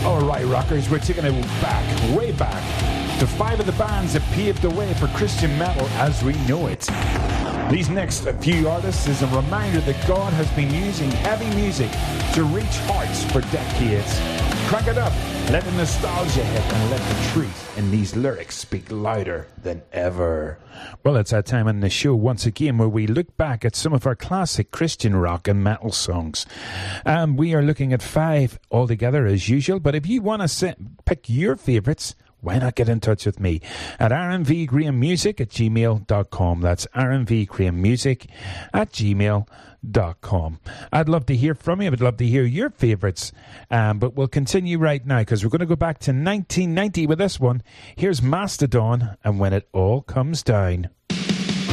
Alright, rockers, we're taking it back, way back, to 5 of the bands that paved the way for Christian metal as we know it. These next few artists is a reminder that God has been using heavy music to reach hearts for decades. Crank it up, let the nostalgia hit, and let the truth in these lyrics speak louder than ever. Well, it's that time on the show once again where we look back at some of our classic Christian rock and metal songs. We are looking at 5 altogether as usual, but if you want to pick your favourites, why not get in touch with me at rmvgrahammusic@gmail.com. That's rmvgrahammusic@gmail.com. I'd love to hear from you. I'd love to hear your favourites. But we'll continue right now because we're going to go back to 1990 with this one. Here's Mastodon and When It All Comes Down.